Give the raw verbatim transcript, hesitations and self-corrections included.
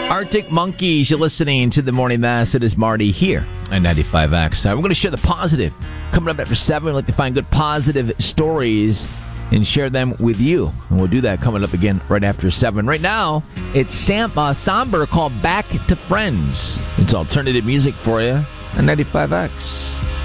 Arctic Monkeys, you're listening to The Morning Mass. It is Marty here at ninety-five X. Uh, we're going to share the positive. Coming up after seven, we'd like to find good positive stories and share them with you. And we'll do that coming up again right after seven. Right now, it's Sam, uh, Somber called Back to Friends. It's alternative music for you at ninety-five X.